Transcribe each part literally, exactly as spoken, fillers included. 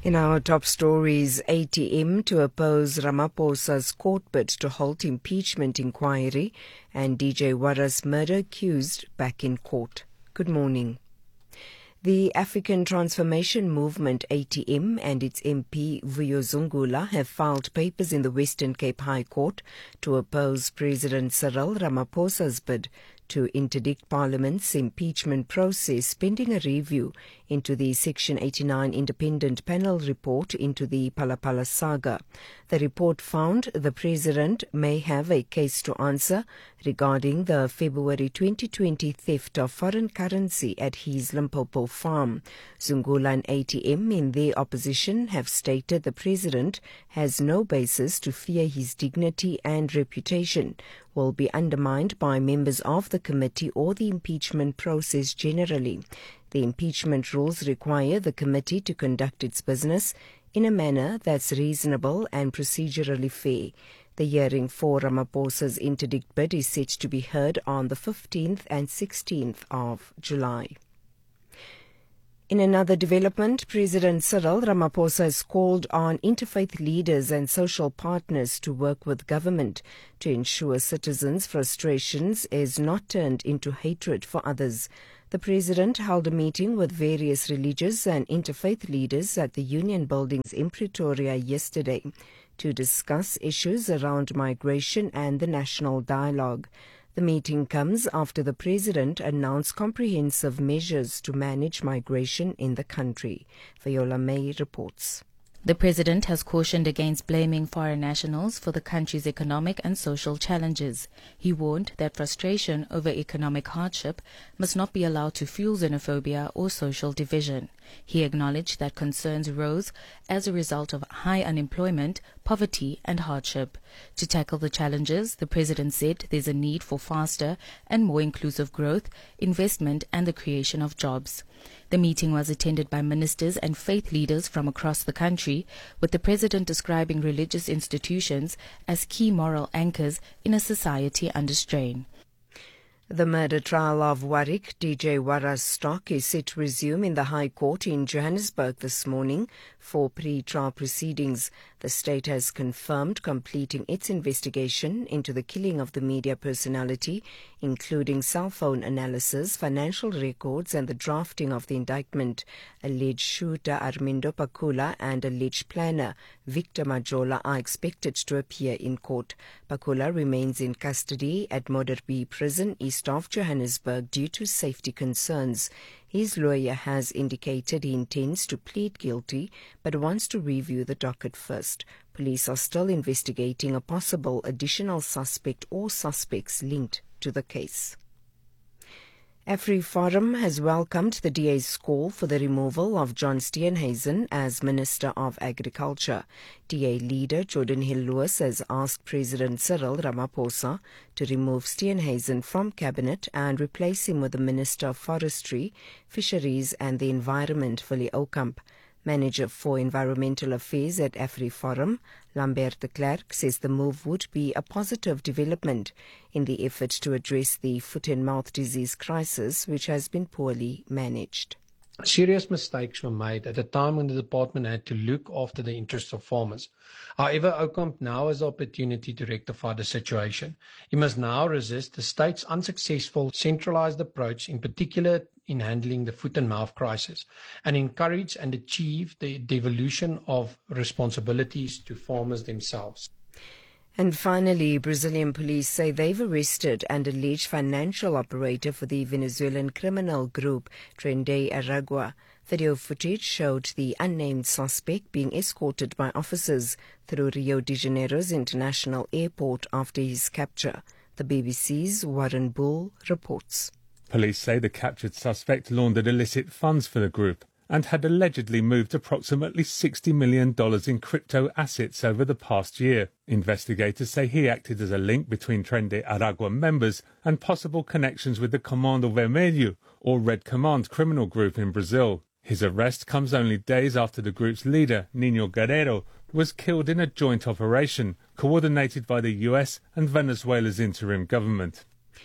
In our top stories, A T M to oppose Ramaphosa's court bid to halt impeachment inquiry, and D J Warra's murder accused back in court. Good morning. The African Transformation Movement, A T M, and its M P Vuyo Zungula have filed papers in the Western Cape High Court to oppose President Cyril Ramaphosa's bid to interdict Parliament's impeachment process pending a review into the Section eighty-nine independent panel report into the Phala-Phala saga. The report found the President may have a case to answer regarding the February twenty twenty theft of foreign currency at his Limpopo farm. Zungula and A T M in their opposition have stated the President has no basis to fear his dignity and reputation will be undermined by members of the committee or the impeachment process generally. The impeachment rules require the committee to conduct its business in a manner that's reasonable and procedurally fair. The hearing for Ramaphosa's interdict bid is set to be heard on the fifteenth and sixteenth of July. In another development, President Cyril Ramaphosa has called on interfaith leaders and social partners to work with government to ensure citizens' frustrations is not turned into hatred for others. The President held a meeting with various religious and interfaith leaders at the Union Buildings in Pretoria yesterday to discuss issues around migration and the national dialogue. The meeting comes after the President announced comprehensive measures to manage migration in the country. Viola May reports. The President has cautioned against blaming foreign nationals for the country's economic and social challenges. He warned that frustration over economic hardship must not be allowed to fuel xenophobia or social division. He acknowledged that concerns rose as a result of high unemployment, poverty and hardship. To tackle the challenges, the President said there's a need for faster and more inclusive growth, investment and the creation of jobs. The meeting was attended by ministers and faith leaders from across the country, with the President describing religious institutions as key moral anchors in a society under strain. The murder trial of Warwick D J Warra's stock is set to resume in the High Court in Johannesburg this morning for pre-trial proceedings. The state has confirmed completing its investigation into the killing of the media personality, including cell phone analysis, financial records and the drafting of the indictment. Alleged shooter Armindo Pakula and alleged planner Victor Majola are expected to appear in court. Pakula remains in custody at Modderby Prison, east of Johannesburg, due to safety concerns. His lawyer has indicated he intends to plead guilty but wants to review the docket first. Police are still investigating a possible additional suspect or suspects linked to the case. AfriForum has welcomed the D A's call for the removal of John Steenhuisen as Minister of Agriculture. D A leader Jordan Hill-Lewis has asked President Cyril Ramaphosa to remove Steenhuisen from cabinet and replace him with the Minister of Forestry, Fisheries and the Environment, Willie Oukamp. Manager for Environmental Affairs at AfriForum, Lambert de Klerk, says the move would be a positive development in the effort to address the foot-and-mouth disease crisis, which has been poorly managed. Serious mistakes were made at a time when the department had to look after the interests of farmers. However, Oukamp now has the opportunity to rectify the situation. He must now resist the state's unsuccessful centralized approach, in particular in handling the foot-and-mouth crisis, and encourage and achieve the devolution of responsibilities to farmers themselves. And finally, Brazilian police say they've arrested an alleged financial operator for the Venezuelan criminal group Trende Aragua. Video footage showed the unnamed suspect being escorted by officers through Rio de Janeiro's international airport after his capture. The B B C's Warren Bull reports. Police say the captured suspect laundered illicit funds for the group and had allegedly moved approximately sixty million dollars in crypto assets over the past year. Investigators say he acted as a link between Trende Aragua members and possible connections with the Comando Vermelho, or Red Command criminal group in Brazil. His arrest comes only days after the group's leader, Nino Guerrero, was killed in a joint operation coordinated by the U S and Venezuela's interim government.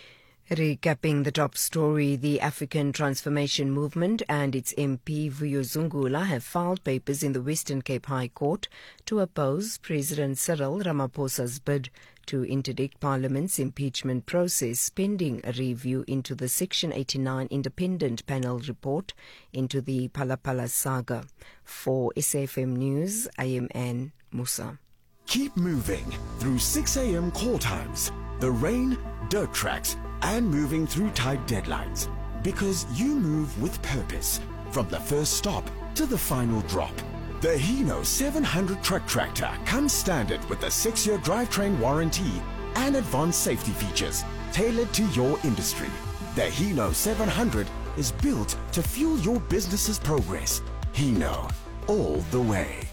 Recapping the top story, the African Transformation Movement and its M P Vuyo Zungula have filed papers in the Western Cape High Court to oppose President Cyril Ramaphosa's bid to interdict Parliament's impeachment process pending a review into the Section eighty-nine Independent Panel report into the Phala-Phala saga. For S A F M News, I am Anne Musa. Keep moving through six a.m. call times, the rain, dirt tracks, and moving through tight deadlines. Because you move with purpose, from the first stop to the final drop. The Hino seven hundred truck tractor comes standard with a six-year drivetrain warranty and advanced safety features tailored to your industry. The Hino seven hundred is built to fuel your business's progress. Hino, all the way.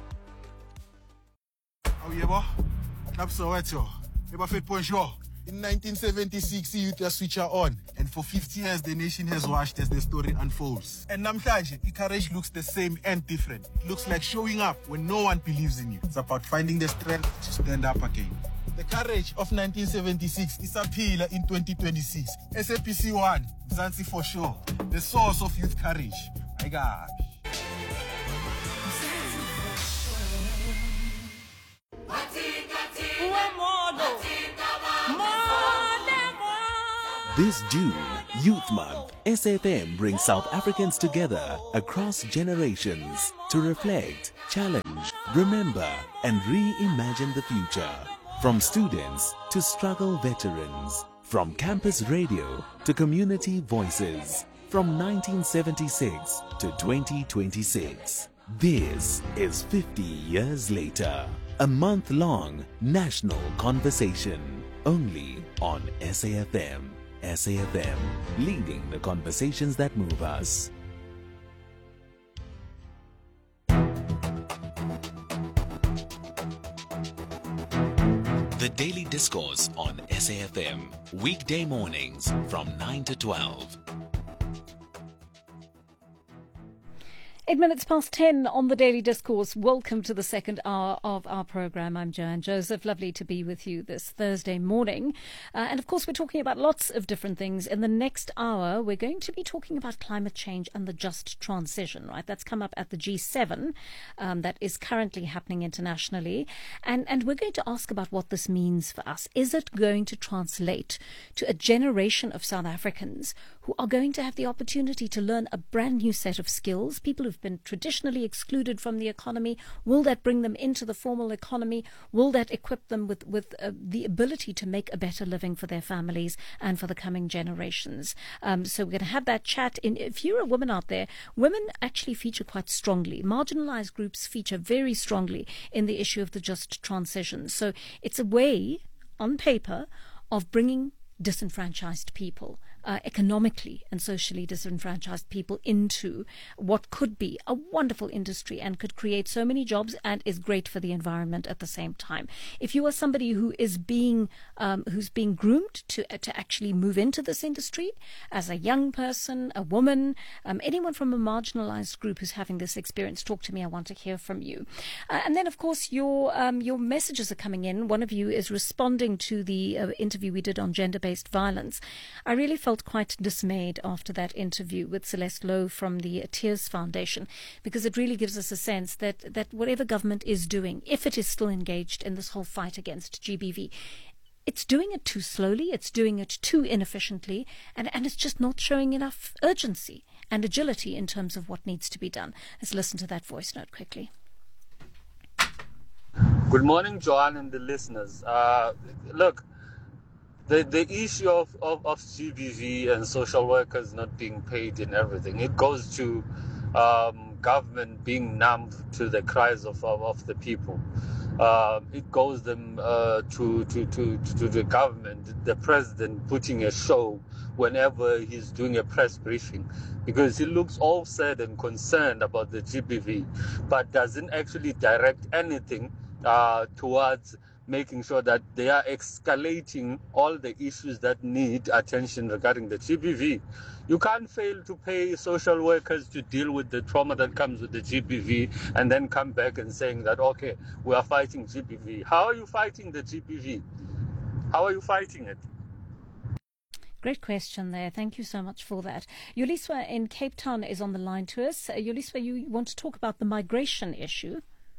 Oh, yeah, Club Soweto. Bonjour. In nineteen seventy-six, youth are switcher on. And for fifty years, the nation has watched as the story unfolds. And namhlanje, Courage looks the same and different. It looks like showing up when no one believes in you. It's about finding the strength to stand up again. The Courage of nineteen seventy-six is a pillar in twenty twenty-six. S A P C one, Mzansi for sure. The source of youth courage. My God. This June, Youth Month, S A F M brings South Africans together across generations to reflect, challenge, remember, and reimagine the future. From students to struggle veterans, from campus radio to community voices, from nineteen seventy-six to twenty twenty-six. This is fifty years later, a month-long national conversation, only on S A F M. S A F M, leading the conversations that move us. The Daily Discourse on S A F M, weekday mornings from nine to twelve. Eight minutes past ten on the Daily Discourse. Welcome to the second hour of our programme. I'm Joanne Joseph. Lovely to be with you this Thursday morning. Uh, and of course, we're talking about lots of different things. In the next hour, we're going to be talking about climate change and the just transition, right? That's come up at the G seven um, that is currently happening internationally. And, and we're going to ask about what this means for us. Is it going to translate to a generation of South Africans who are going to have the opportunity to learn a brand new set of skills? People who've been traditionally excluded from the economy, will that bring them into the formal economy? Will that equip them with, with uh, the ability to make a better living for their families and for the coming generations? Um, so we're going to have that chat. In, if you're a woman out there, women actually feature quite strongly. Marginalized groups feature very strongly in the issue of the just transition. So it's a way, on paper, of bringing disenfranchised people, uh, economically and socially disenfranchised people, into what could be a wonderful industry and could create so many jobs and is great for the environment at the same time. If you are somebody who is being um, who's being groomed to to actually move into this industry as a young person, a woman, um, anyone from a marginalized group who's having this experience, talk to me. I want to hear from you. Uh, and then, of course, your um, your messages are coming in. One of you is responding to the uh, interview we did on gender-based violence. I really felt quite dismayed after that interview with Celeste Lowe from the Tears Foundation, because it really gives us a sense that, that whatever government is doing, if it is still engaged in this whole fight against G B V, it's doing it too slowly, it's doing it too inefficiently, and, and it's just not showing enough urgency and agility in terms of what needs to be done. Let's listen to that voice note quickly. Good morning, Joanne and the listeners. Uh, look, The the issue of, of, of G B V and social workers not being paid and everything, it goes to um, government being numb to the cries of of, of the people. Uh, it goes them uh, to, to, to, to the government, the president putting a show whenever he's doing a press briefing, because he looks all sad and concerned about the G B V, but doesn't actually direct anything uh, towards making sure that they are escalating all the issues that need attention regarding the G B V. You can't fail to pay social workers to deal with the trauma that comes with the G B V and then come back and saying that, okay, we are fighting G B V. How are you fighting the G B V? How are you fighting it? Great question there. Thank you so much for that. Yuliswa in Cape Town is on the line to us. Uh, Yuliswa, you want to talk about the migration issue?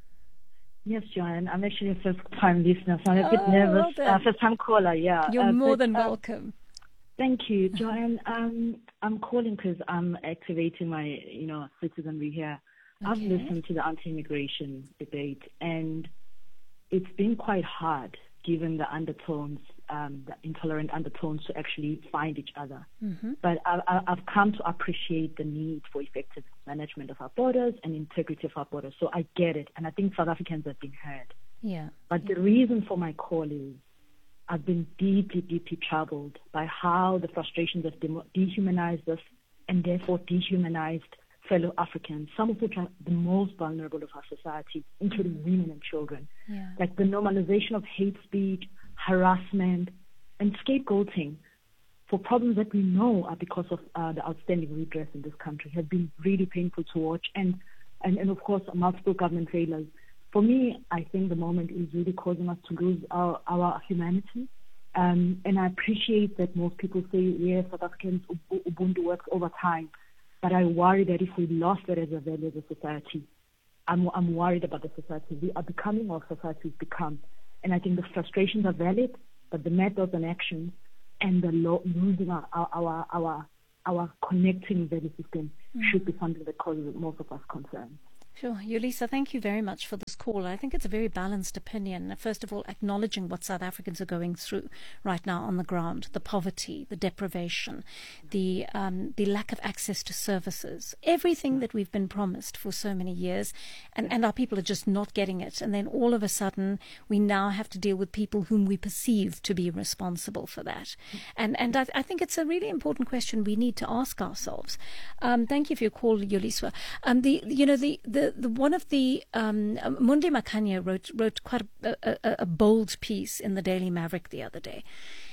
Yes, Joanne. I'm actually a first-time listener, so I'm a oh, bit nervous. Well uh, first-time caller, yeah. You're uh, more but, than uh, welcome. Thank you, Joanne. Um, I'm calling because I'm activating my, you know, citizenry here. Okay. I've listened to the anti-immigration debate, and it's been quite hard, given the undertones, um, the intolerant undertones, to actually find each other. Mm-hmm. But I, I, I've come to appreciate the need for effective management of our borders and integrity of our borders. So I get it, and I think South Africans have been heard. Yeah. But yeah. the reason for my call is I've been deeply, deeply troubled by how the frustrations have de- dehumanized us and therefore dehumanized fellow Africans, some of which are the most vulnerable of our society, including mm-hmm. women and children. Yeah. Like the normalization of hate speech, harassment, and scapegoating for problems that we know are because of uh, the outstanding redress in this country have been really painful to watch. And, and, and of course, multiple government failures. For me, I think the moment is really causing us to lose our, our humanity. Um, and I appreciate that most people say, yes, South Africans, Ubuntu works over time. But I worry that if we lost that as a value as a society, I'm, I'm worried about the society. We are becoming what society has become. And I think the frustrations are valid, but the methods and actions and the lo- losing our, our, our, our connecting value system mm. should be something that causes most of us concern. Sure. Yulisa, thank you very much for this call. I think it's a very balanced opinion. First of all, acknowledging what South Africans are going through right now on the ground, the poverty, the deprivation, the um, the lack of access to services, everything that we've been promised for so many years, and, and our people are just not getting it. And then all of a sudden, we now have to deal with people whom we perceive to be responsible for that. And and I, I think it's a really important question we need to ask ourselves. Um, thank you for your call, Yuliswa. Um, the you know the the The, the, one of the um, Mundi Makanya wrote wrote quite a, a, a bold piece in the Daily Maverick the other day,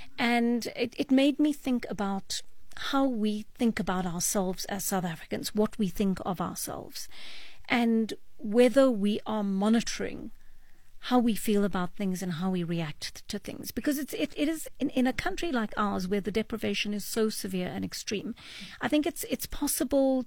and it, it made me think about how we think about ourselves as South Africans, what we think of ourselves, and whether we are monitoring how we feel about things and how we react to things. Because it's it, it is in, in a country like ours where the deprivation is so severe and extreme, I think it's it's possible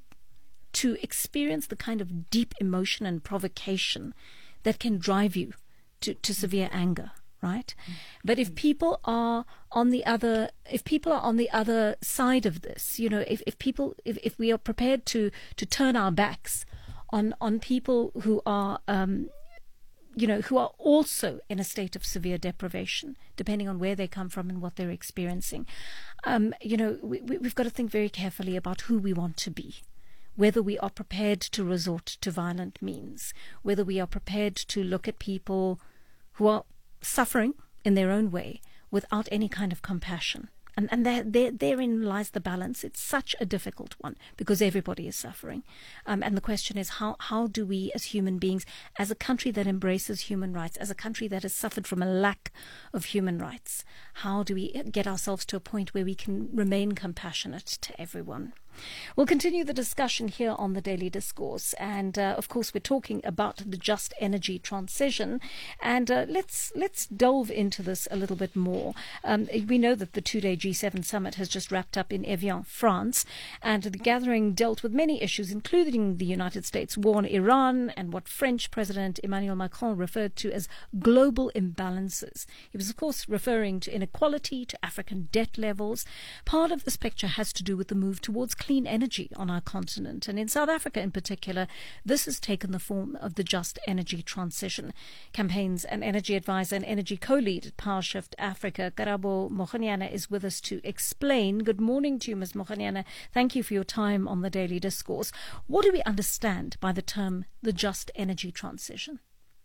to experience the kind of deep emotion and provocation that can drive you to, to severe anger, right? Mm-hmm. But if people are on the other, if people are on the other side of this, you know, if, if people, if, if we are prepared to, to turn our backs on, on people who are, um, you know, who are also in a state of severe deprivation, depending on where they come from and what they're experiencing, um, you know, we, we've got to think very carefully about who we want to be. Whether we are prepared to resort to violent means, whether we are prepared to look at people who are suffering in their own way without any kind of compassion. And, and there, there, therein lies the balance. It's such a difficult one because everybody is suffering. Um, and the question is, how, how do we as human beings, as a country that embraces human rights, as a country that has suffered from a lack of human rights, how do we get ourselves to a point where we can remain compassionate to everyone? We'll continue the discussion here on the Daily Discourse, and uh, of course we're talking about the just energy transition, and uh, let's let's delve into this a little bit more. Um, we know that the two-day G seven summit has just wrapped up in Evian, France, and the gathering dealt with many issues, including the United States' war on Iran and what French President Emmanuel Macron referred to as global imbalances. He was, of course, referring to inequality, to African debt levels. Part of this picture has to do with the move towards clean energy on our continent. And in South Africa in particular, this has taken the form of the Just Energy Transition. Campaigns and energy advisor and energy co-lead at PowerShift Africa, Karabo Mogonyane, is with us to explain. Good morning to you, Miz Mogonyane. Thank you for your time on the Daily Discourse. What do we understand by the term the Just Energy Transition?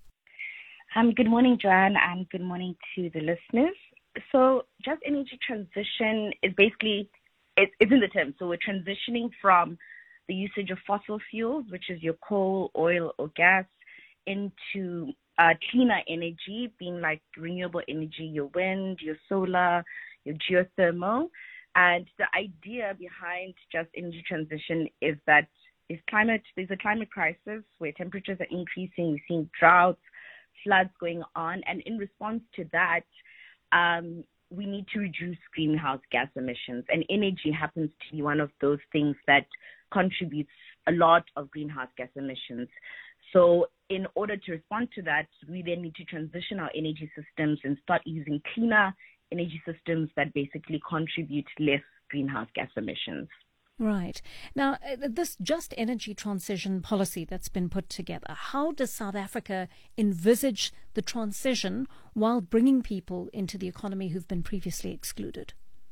Um, good morning, Joanne, and good morning to the listeners. So Just Energy Transition is basically it's in the term. So we're transitioning from the usage of fossil fuels, which is your coal, oil, or gas, into uh, cleaner energy, being like renewable energy, your wind, your solar, your geothermal. And the idea behind Just Energy Transition is that is climate, there's a climate crisis where temperatures are increasing. We're seeing droughts, floods going on. And in response to that, um, we need to reduce greenhouse gas emissions, and energy happens to be one of those things that contributes a lot of greenhouse gas emissions. So in order to respond to that, we then need to transition our energy systems and start using cleaner energy systems that basically contribute less greenhouse gas emissions. Right. Now, uh, this just energy transition policy that's been put together, how does South Africa envisage the transition while bringing people into the economy who've been previously excluded?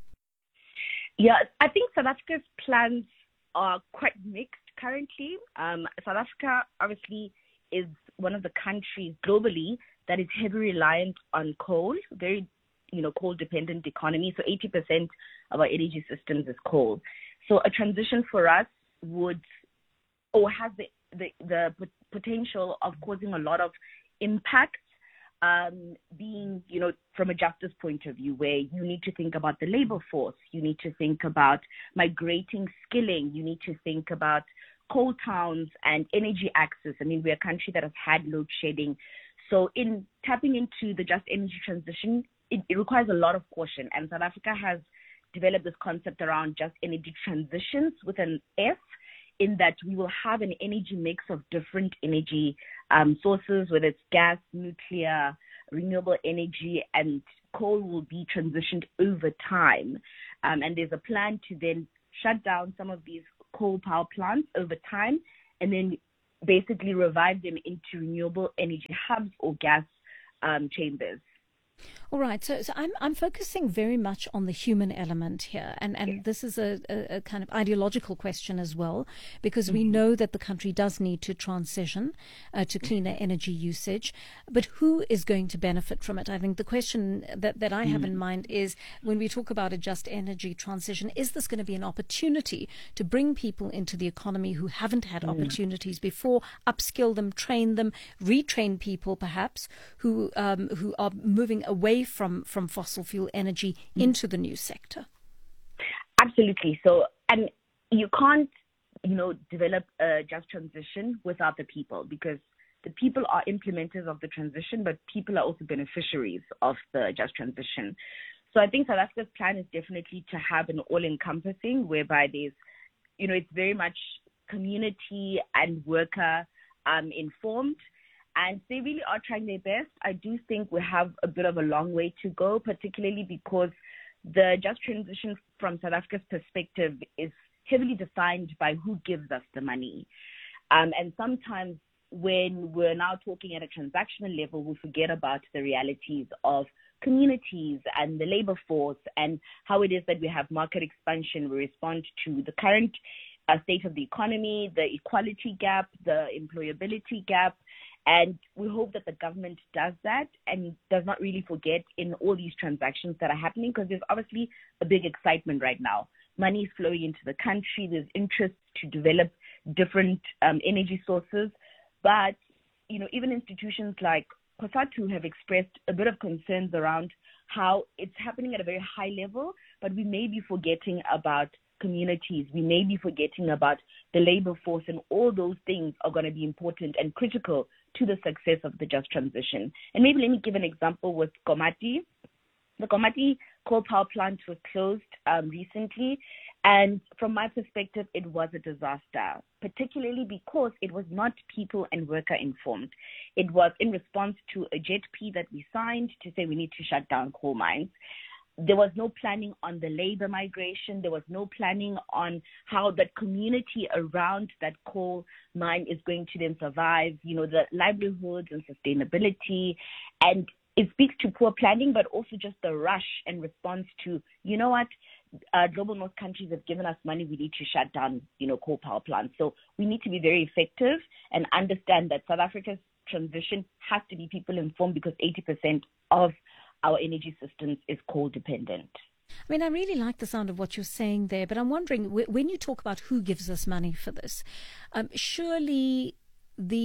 Yeah, I think South Africa's plans are quite mixed currently. Um, South Africa obviously is one of the countries globally that is heavily reliant on coal, very, you know, coal-dependent economy. So eighty percent of our energy systems is coal. So a transition for us would, or has the, the, the potential of causing a lot of impact, um, being, you know, from a justice point of view, where you need to think about the labor force, you need to think about migrating skilling, you need to think about coal towns and energy access. I mean, we're a country that has had load shedding. So in tapping into the just energy transition, it, it requires a lot of caution. And South Africa has develop this concept around just energy transitions with an F, in that we will have an energy mix of different energy um, sources, whether it's gas, nuclear, renewable energy, and coal will be transitioned over time. Um, and there's a plan to then shut down some of these coal power plants over time and then basically revive them into renewable energy hubs or gas um, chambers. All right, so, so I'm I'm focusing very much on the human element here, and, and Yeah. this is a, a, a kind of ideological question as well, because Mm-hmm. we know that the country does need to transition uh, to cleaner energy usage, but who is going to benefit from it? I think the question that, that I have Mm. in mind is, when we talk about a just energy transition, is this going to be an opportunity to bring people into the economy who haven't had Mm. opportunities before, upskill them, train them, retrain people perhaps who um, who are moving away from, from fossil fuel energy into the new sector? Absolutely. So, and you can't, you know, develop a just transition without the people, because the people are implementers of the transition, but people are also beneficiaries of the just transition. So I think South Africa's plan is definitely to have an all-encompassing, whereby there's, you know, it's very much community and worker um, informed. And they really are trying their best. I do think we have a bit of a long way to go, particularly because the just transition from South Africa's perspective is heavily defined by who gives us the money. Um, and sometimes when we're now talking at a transactional level, we forget about the realities of communities and the labor force and how it is that we have market expansion. We respond to the current uh, state of the economy, the equality gap, the employability gap. And we hope that the government does that and does not really forget in all these transactions that are happening, because there's obviously a big excitement right now. Money is flowing into the country. There's interest to develop different um, energy sources. But, you know, even institutions like COSATU have expressed a bit of concerns around how it's happening at a very high level, but we may be forgetting about communities. We may be forgetting about the labor force, and all those things are going to be important and critical to the success of the just transition. And maybe let me give an example with Komati. The Komati coal power plant was closed um, recently, and from my perspective, it was a disaster, particularly because it was not people and worker informed. It was in response to a J P that we signed to say we need to shut down coal mines. There was no planning on the labor migration. There was no planning on how that community around that coal mine is going to then survive, you know, the livelihoods and sustainability. And it speaks to poor planning, but also just the rush and response to, you know what, uh, global north countries have given us money, we need to shut down, you know, coal power plants. So we need to be very effective and understand that South Africa's transition has to be people informed, because eighty percent of our energy systems is coal dependent. I mean, I really like the sound of what you're saying there, but I'm wondering, when you talk about who gives us money for this, um, surely the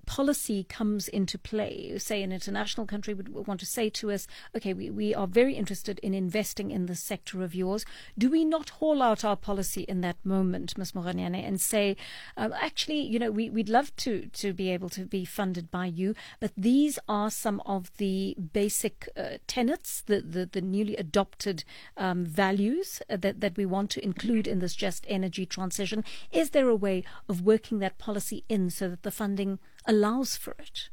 policy comes into play, say an international country would want to say to us, okay, we, we are very interested in investing in this sector of yours, do we not haul out our policy in that moment, Miz Moganyane, and say, um, actually, you know, we, we'd love to, to be able to be funded by you, but these are some of the basic uh, tenets, the, the, the newly adopted um, values that, that we want to include in this just energy transition. Is there a way of working that policy in so that the funding allows for it?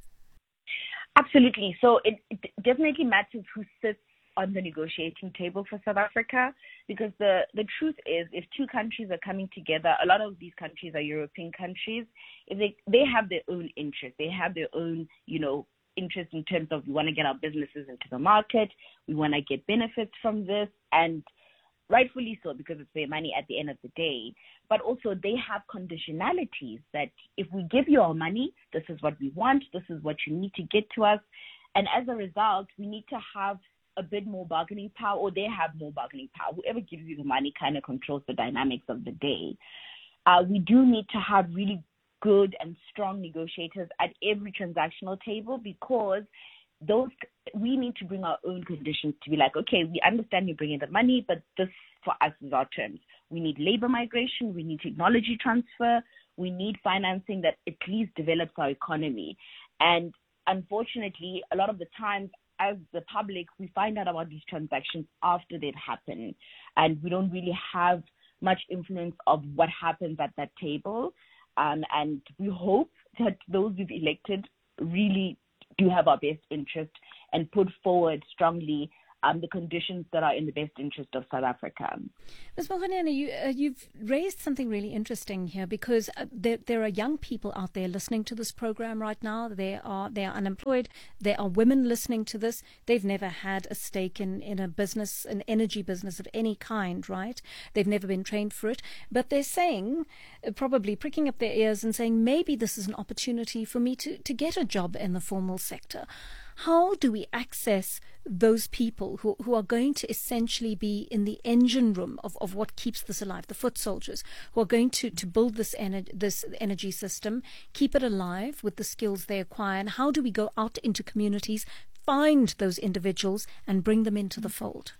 Absolutely. So it, it definitely matters who sits on the negotiating table for South Africa, because the, the truth is, if two countries are coming together, a lot of these countries are European countries, if they, they have their own interests, they have their own, you know, interest in terms of we want to get our businesses into the market, we want to get benefits from this, and rightfully so, because it's their money at the end of the day. But also they have conditionalities that if we give you our money, this is what we want, this is what you need to get to us. And as a result, we need to have a bit more bargaining power, or they have more bargaining power. Whoever gives you the money kind of controls the dynamics of the day. Uh, we do need to have really good and strong negotiators at every transactional table, because those we need to bring our own conditions to be like, okay, we understand you're bringing the money, but this for us is our terms. We need labor migration, we need technology transfer, we need financing that at least develops our economy. And unfortunately, a lot of the times as the public, we find out about these transactions after they've happened, and we don't really have much influence of what happens at that table. Um, and we hope that those we've elected really do have our best interest and put forward strongly um, the conditions that are in the best interest of South Africa. Miz Moganyane, you, uh, you've raised something really interesting here, because uh, there, there are young people out there listening to this program right now. They are they are unemployed. There are women listening to this. They've never had a stake in, in a business, an energy business of any kind, right? They've never been trained for it. But they're saying, uh, probably pricking up their ears and saying, maybe this is an opportunity for me to, to get a job in the formal sector. How do we access those people who, who are going to essentially be in the engine room of, of what keeps this alive, the foot soldiers, who are going to, to build this, ener- this energy system, keep it alive with the skills they acquire? And how do we go out into communities, find those individuals and bring them into the fold?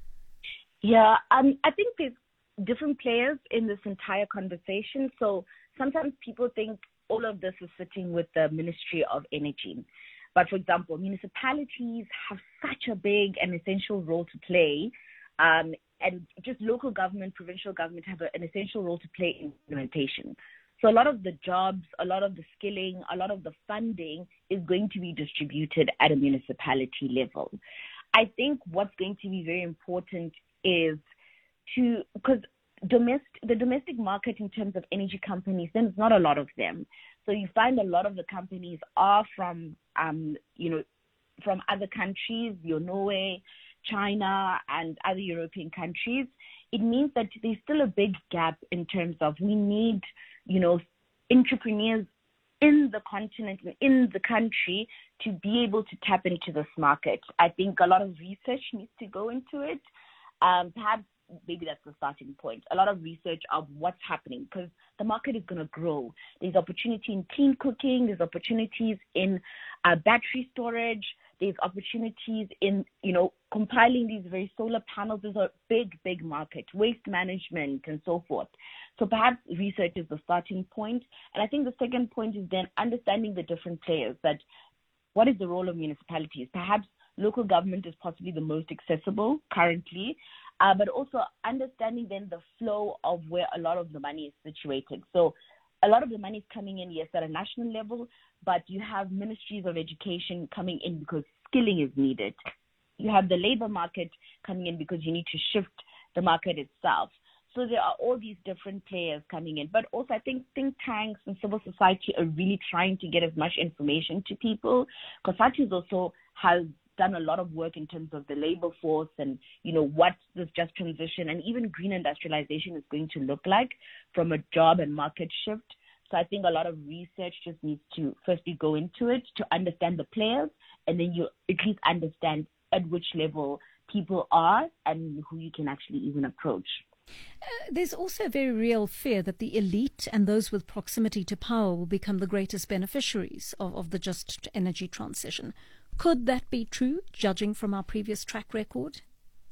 Yeah, um, I think there's different players in this entire conversation. So sometimes people think all of this is sitting with the Ministry of Energy. But for example, municipalities have such a big and essential role to play, um, and just local government, provincial government have a, an essential role to play in implementation. So a lot of the jobs, a lot of the skilling, a lot of the funding is going to be distributed at a municipality level. I think what's going to be very important is to, because domestic, the domestic market in terms of energy companies, there's not a lot of them. So you find a lot of the companies are from, um, you know, from other countries, your Norway, China, and other European countries. It means that there's still a big gap in terms of we need, you know, entrepreneurs in the continent, in the country, to be able to tap into this market. I think a lot of research needs to go into it. Um, perhaps maybe that's the starting point. A lot of research of what's happening, because the market is going to grow. There's opportunity in clean cooking. There's opportunities in uh, battery storage. There's opportunities in, you know, compiling these very solar panels. There's a big, big market, waste management and so forth. So perhaps research is the starting point. And I think the second point is then understanding the different players, that what is the role of municipalities? Perhaps local government is possibly the most accessible currently, uh, but also understanding then the flow of where a lot of the money is situated. So a lot of the money is coming in, yes, at a national level, but you have ministries of education coming in because skilling is needed. You have the labor market coming in because you need to shift the market itself. So there are all these different players coming in. But also I think think tanks and civil society are really trying to get as much information to people. COSATUs also has done a lot of work in terms of the labor force and, you know, what this just transition and even green industrialization is going to look like from a job and market shift. So I think a lot of research just needs to firstly go into it to understand the players, and then you at least understand at which level people are and who you can actually even approach. Uh, there's also a very real fear that the elite and those with proximity to power will become the greatest beneficiaries of, of the just energy transition. Could that be true, judging from our previous track record?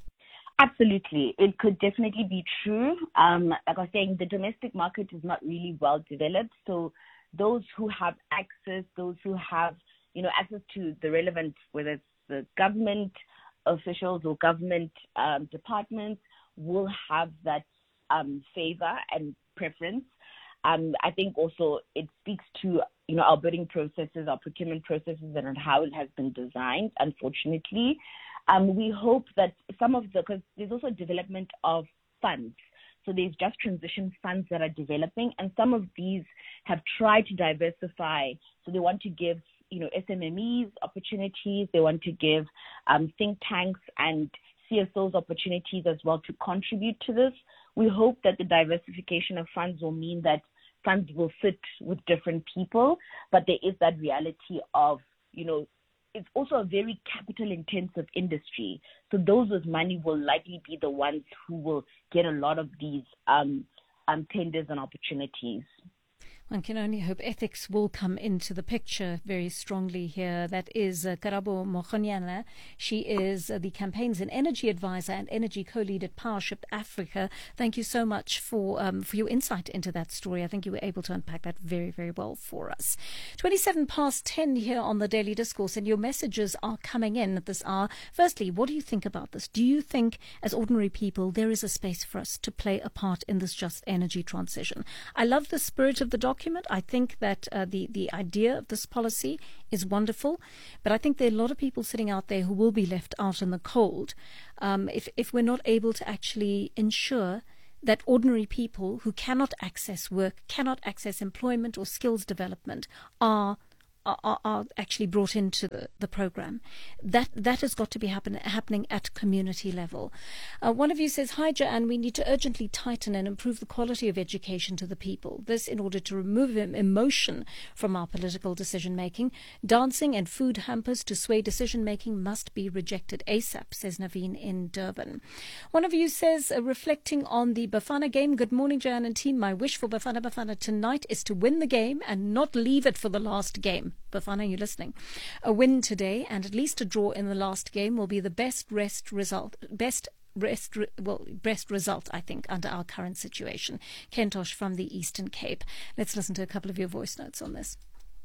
Absolutely. It could definitely be true. Um, like I was saying, the domestic market is not really well developed. So those who have access, those who have, you know, access to the relevant, whether it's the government officials or government um, departments, will have that um, favor and preference. Um, I think also it speaks to, you know, our bidding processes, our procurement processes, and how it has been designed, unfortunately. Um, we hope that some of the, because there's also development of funds. So there's just transition funds that are developing, and some of these have tried to diversify. So they want to give, you know, S M M Es opportunities. They want to give um, think tanks and C S Os opportunities as well to contribute to this. We hope that the diversification of funds will mean that funds will sit with different people, but there is that reality of, you know, it's also a very capital-intensive industry. So those with money will likely be the ones who will get a lot of these um, um, tenders and opportunities. One can only hope ethics will come into the picture very strongly here. That is uh, Karabo Mokhonyana. She is uh, the Campaigns and Energy Advisor and Energy Co-Lead at Powership Africa. Thank you so much for um, for your insight into that story. I think you were able to unpack that very, very well for us. twenty-seven past ten here on the Daily Discourse, and your messages are coming in at this hour. Firstly, what do you think about this? Do you think, as ordinary people, there is a space for us to play a part in this just energy transition? I love the spirit of the document. I think that uh, the, the idea of this policy is wonderful, but I think there are a lot of people sitting out there who will be left out in the cold um, if, if we're not able to actually ensure that ordinary people who cannot access work, cannot access employment or skills development are Are, are actually brought into the, the program. That that has got to be happen, happening at community level. Uh, one of you says, hi, Joanne, we need to urgently tighten and improve the quality of education to the people. This in order to remove emotion from our political decision-making. Dancing and food hampers to sway decision-making must be rejected ASAP, says Naveen in Durban. One of you says, uh, reflecting on the Bafana game, good morning, Joanne and team. My wish for Bafana Bafana tonight is to win the game and not leave it for the last game. Bafana, you listening? A win today and at least a draw in the last game will be the best rest result, best rest, well, best result, I think, under our current situation. Kentosh from the Eastern Cape. Let's listen to a couple of your voice notes on this.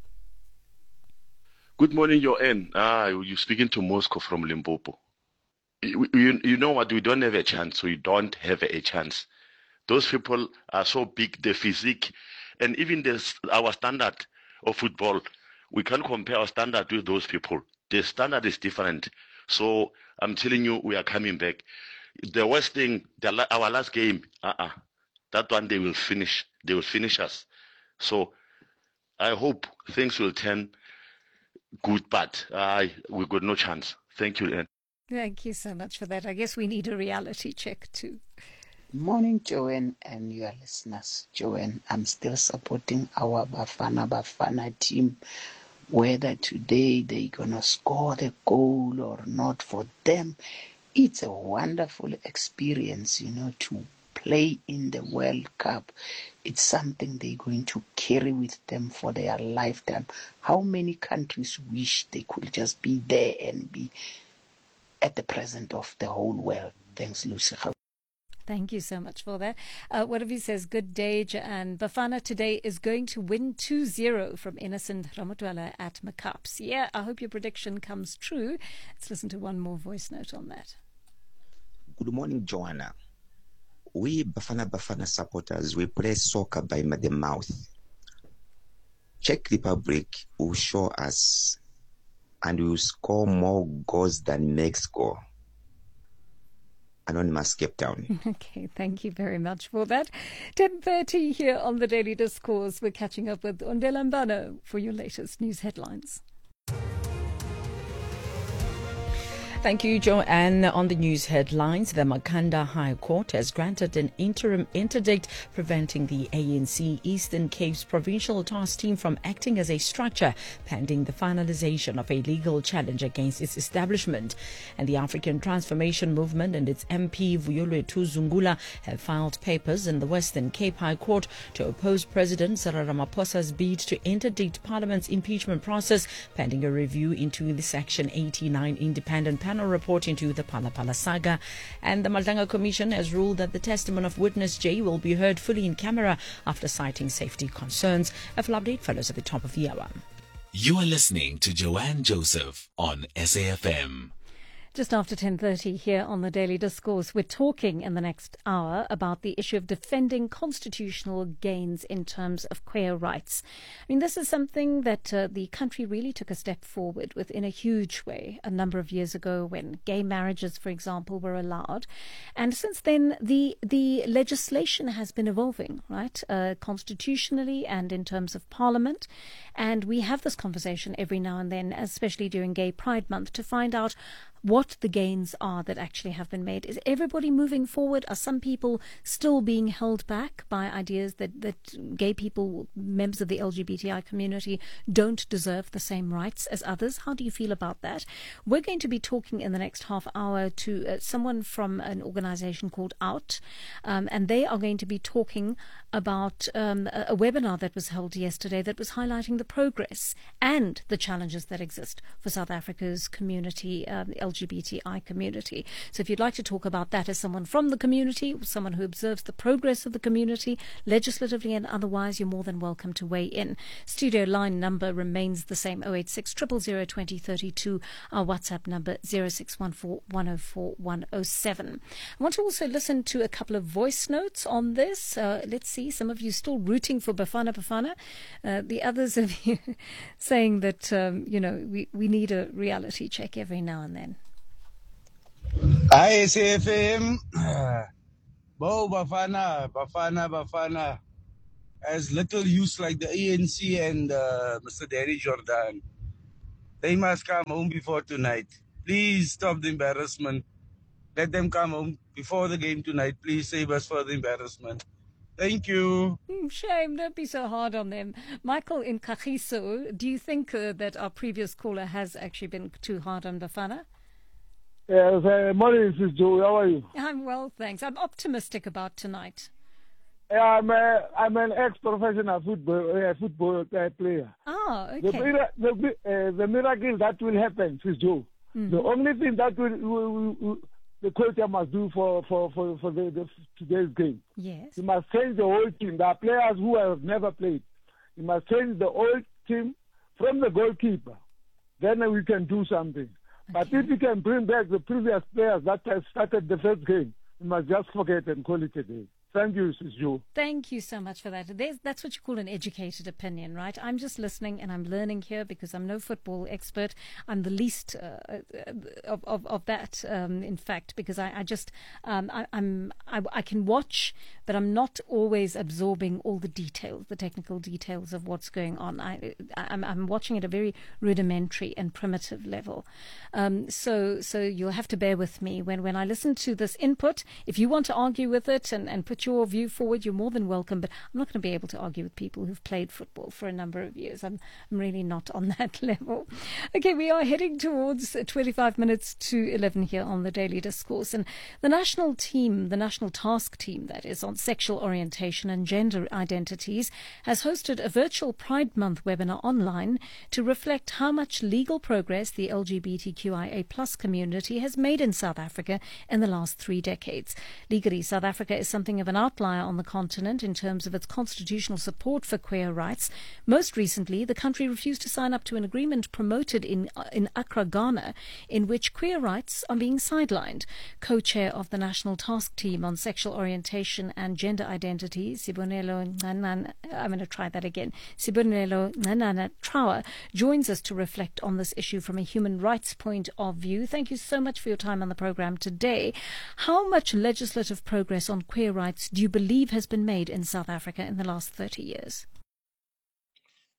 Good morning, Joanne. Ah, you're speaking to Moscow from Limpopo. You, you, you know what? We don't have a chance. We don't have a chance. Those people are so big, the physique, and even this, our standard of football, we can't compare our standard with those people. The standard is different. So I'm telling you, we are coming back. The worst thing, the, our last game, uh-uh, that one they will finish. They will finish us. So I hope things will turn good, but uh, we got no chance. Thank you, Anne. Thank you so much for that. I guess we need a reality check too. Morning, Joanne and your listeners. Joanne, I'm still supporting our Bafana Bafana team. Whether today they're going to score the goal or not, for them, it's a wonderful experience, you know, to play in the World Cup. It's something they're going to carry with them for their lifetime. How many countries wish they could just be there and be at the present of the whole world? Thanks, Lucy. Thank you so much for that. Uh, one of you says, good day, and Bafana today is going to win two zero from Innocent Ramotwala at Macaps. Yeah, I hope your prediction comes true. Let's listen to one more voice note on that. Good morning, Joanna. We Bafana Bafana supporters, we play soccer by the mouth. Czech Republic will show us and will score more goals than Mexico. Anonymous, Cape Town. Okay, thank you very much for that. ten thirty here on the Daily Discourse. We're catching up with Ondela Mbano for your latest news headlines. Thank you, Joanne. On the news headlines, the Makhanda High Court has granted an interim interdict preventing the A N C Eastern Cape's Provincial Task Team from acting as a structure pending the finalization of a legal challenge against its establishment. And the African Transformation Movement and its M P Vuyolwethu Zungula have filed papers in the Western Cape High Court to oppose President Cyril Ramaphosa's bid to interdict Parliament's impeachment process pending a review into the Section eighty-nine independent panel report into the Phala Phala saga. And the Madlanga Commission has ruled that the testimony of witness J will be heard fully in camera after citing safety concerns. A full update follows at the top of the hour. You are listening to Joanne Joseph on S A F M. Just after ten thirty here on the Daily Discourse, we're talking in the next hour about the issue of defending constitutional gains in terms of queer rights. I mean, this is something that uh, the country really took a step forward with in a huge way a number of years ago when gay marriages, for example, were allowed. And since then, the the legislation has been evolving, right, uh, constitutionally and in terms of Parliament. And we have this conversation every now and then, especially during Gay Pride Month, to find out what the gains are that actually have been made. Is everybody moving forward? Are some people still being held back by ideas that, that gay people, members of the L G B T I community, don't deserve the same rights as others? How do you feel about that? We're going to be talking in the next half hour to uh, someone from an organization called Out, um, and they are going to be talking about um, a, a webinar that was held yesterday that was highlighting the progress and the challenges that exist for South Africa's community, um, the L G B T I community. So if you'd like to talk about that as someone from the community, someone who observes the progress of the community, legislatively and otherwise, you're more than welcome to weigh in. Studio line number remains the same, oh eight six, zero zero zero, two oh three two. Our WhatsApp number, zero six one four, one oh four, one oh seven. I want to also listen to a couple of voice notes on this. Uh, let's see, some of you still rooting for Bafana Bafana. Uh, the others of you saying that, um, you know, we, we need a reality check every now and then. Hi, S A F M. Bo Bafana, Bafana, Bafana has little use like the A N C and uh, Mister Daddy Jordan. They must come home before tonight. Please stop the embarrassment. Let them come home before the game tonight. Please save us for the embarrassment. Thank you. Shame, don't be so hard on them. Michael in Kagiso, do you think uh, that our previous caller has actually been too hard on Bafana? Yes, uh, morning, Sis Joe. How are you? I'm well, thanks. I'm optimistic about tonight. Yeah, I'm, a, I'm an ex-professional football uh, football uh, player. Oh, okay. The, the, uh, the miracle that will happen, Sis Joe. Mm-hmm. The only thing that will, will, will, will the coach must do for, for, for, for the, the, today's game. Yes. He must change the whole team. There are players who have never played. He must change the whole team from the goalkeeper. Then we can do something. Okay. But if you can bring back the previous players that have started the first game, you must just forget and call it a day. Thank you, Sis Joe. Thank you so much for that. There's, that's what you call an educated opinion, right? I'm just listening and I'm learning here because I'm no football expert. I'm the least uh, of, of of that, um, in fact, because I, I just um, I, I'm I, I can watch, but I'm not always absorbing all the details, the technical details of what's going on. I I'm, I'm watching at a very rudimentary and primitive level. Um, so so you'll have to bear with me when when I listen to this input. If you want to argue with it and and put your view forward, you're more than welcome, but I'm not going to be able to argue with people who've played football for a number of years. I'm, I'm really not on that level. Okay, we are heading towards twenty-five minutes to eleven here on the Daily Discourse, and the national team, the national task team that is on sexual orientation and gender identities, has hosted a virtual Pride Month webinar online to reflect how much legal progress the L G B T Q I A plus community has made in South Africa in the last three decades. Legally, South Africa is something of an outlier on the continent in terms of its constitutional support for queer rights. Most recently, the country refused to sign up to an agreement promoted in in Accra, Ghana, in which queer rights are being sidelined. Co-chair of the National Task Team on Sexual Orientation and Gender Identity, Sibonelo Nana, I'm going to try that again, Sibonelo Nana Trawa, joins us to reflect on this issue from a human rights point of view. Thank you so much for your time on the program today. How much legislative progress on queer rights do you believe has been made in South Africa in the last thirty years?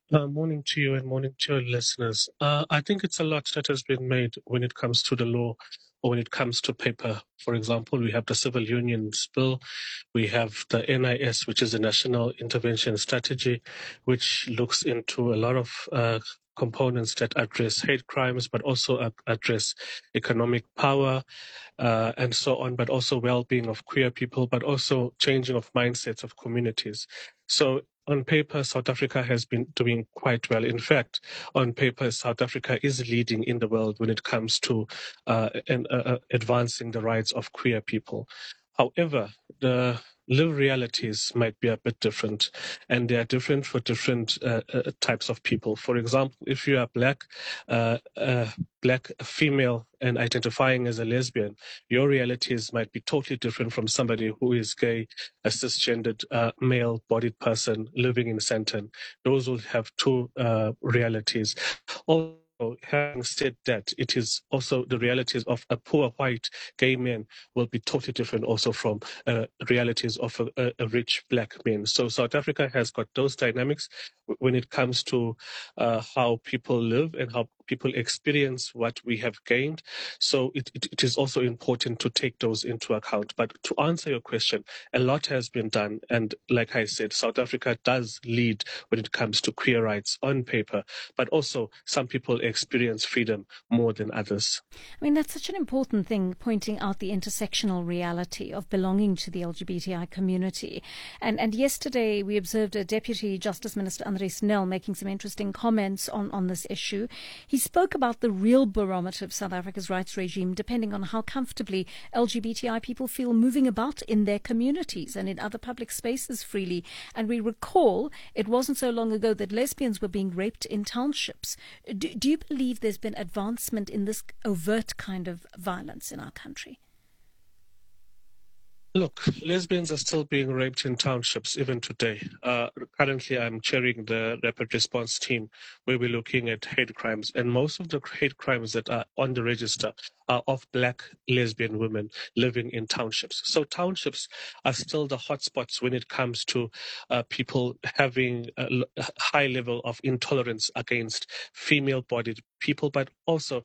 Uh, morning to you and morning to your listeners. Uh, I think it's a lot that has been made when it comes to the law or when it comes to paper. For example, we have the Civil Unions Bill, we have the N I S, which is the National Intervention Strategy, which looks into a lot of uh, components that address hate crimes, but also uh, address economic power, uh, and so on, but also well-being of queer people, but also changing of mindsets of communities. So on paper, South Africa has been doing quite well. In fact, on paper, South Africa is leading in the world when it comes to uh, and, uh, advancing the rights of queer people. However, the lived realities might be a bit different, and they are different for different uh, uh, types of people. For example, if you are black, uh, uh, black female and identifying as a lesbian, your realities might be totally different from somebody who is gay, a cisgendered uh, male-bodied person living in Sandton. Those will have two uh, realities. Also, having said that, it is also the realities of a poor white gay man will be totally different also from uh, realities of a, a rich black man. So South Africa has got those dynamics when it comes to uh, how people live and how people experience what we have gained. So it, it, it is also important to take those into account. But to answer your question, a lot has been done. And like I said, South Africa does lead when it comes to queer rights on paper, but also some people experience freedom more than others. I mean, that's such an important thing, pointing out the intersectional reality of belonging to the L G B T I community. And and yesterday we observed a Deputy Justice Minister, Andries Nel, making some interesting comments on, on this issue. He spoke about the real barometer of South Africa's rights regime depending on how comfortably L G B T I people feel moving about in their communities and in other public spaces freely. And we recall it wasn't so long ago that lesbians were being raped in townships. Do, do you believe there's been advancement in this overt kind of violence in our country? Look, lesbians are still being raped in townships even today. Uh, currently, I'm chairing the rapid response team where we're looking at hate crimes. And most of the hate crimes that are on the register are of black lesbian women living in townships. So townships are still the hotspots when it comes to uh, people having a high level of intolerance against female-bodied people, but also